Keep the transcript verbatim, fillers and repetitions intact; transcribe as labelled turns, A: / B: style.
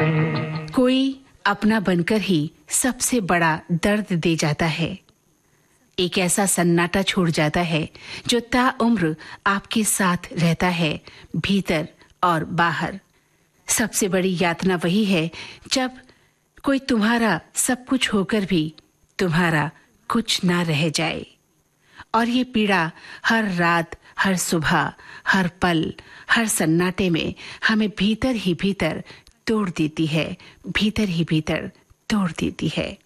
A: कोई अपना बनकर ही सबसे बड़ा दर्द दे जाता है। एक ऐसा सन्नाटा छोड़ जाता है जो ताउम्र आपके साथ रहता है, भीतर और बाहर। सबसे बड़ी यातना वही है जब कोई तुम्हारा सब कुछ होकर भी तुम्हारा कुछ ना रह जाए। और ये पीड़ा हर रात, हर सुबह, हर पल, हर सन्नाटे में हमें भीतर ही भीतर तोड़ देती है, भीतर ही भीतर तोड़ देती है।